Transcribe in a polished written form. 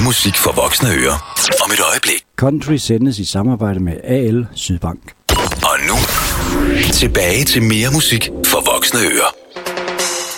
musik for voksne ører. Om et øjeblik. Country sendes i samarbejde med AL Sydbank. Og nu, tilbage til mere musik for voksne ører.